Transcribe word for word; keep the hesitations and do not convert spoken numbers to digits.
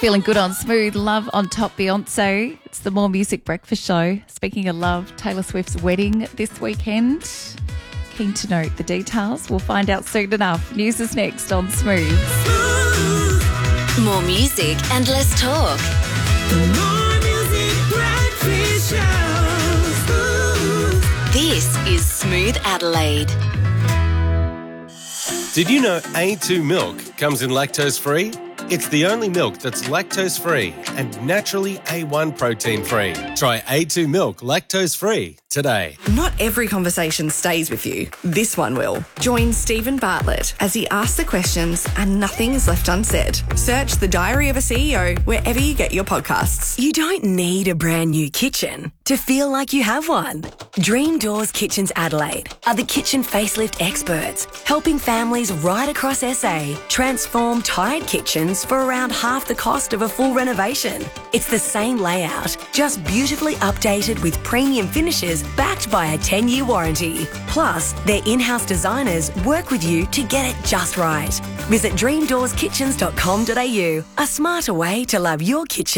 Feeling good on Smooth, Love on Top, Beyonce. It's the More Music Breakfast Show. Speaking of love, Taylor Swift's wedding this weekend. Keen to know the details? We'll find out soon enough. News is next on Smooth. More music and less talk. More Music Breakfast Show. This is Smooth Adelaide. Did you know A two milk comes in lactose-free? It's the only milk that's lactose-free and naturally A one protein-free. Try A two milk lactose-free today. Not every conversation stays with you. This one will. Join Stephen Bartlett as he asks the questions and nothing is left unsaid. Search The Diary of a C E O wherever you get your podcasts. You don't need a brand new kitchen to feel like you have one. Dream Doors Kitchens Adelaide are the kitchen facelift experts, helping families right across S A transform tired kitchens for around half the cost of a full renovation. It's the same layout, just beautifully updated with premium finishes backed by a ten-year warranty. Plus, their in-house designers work with you to get it just right. Visit dream doors kitchens dot com dot a u, a smarter way to love your kitchen.